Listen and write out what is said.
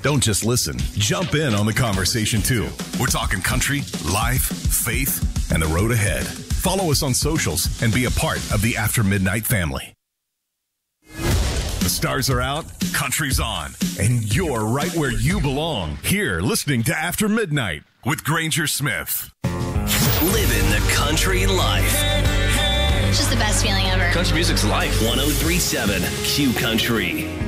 Don't just listen. Jump in on the conversation, too. We're talking country, life, faith, and the road ahead. Follow us on socials and be a part of the After Midnight family. The stars are out, country's on, and you're right where you belong. Here, listening to After Midnight with Granger Smith. Living the country life. It's just the best feeling ever. Country music's life. 103.7 Q Country.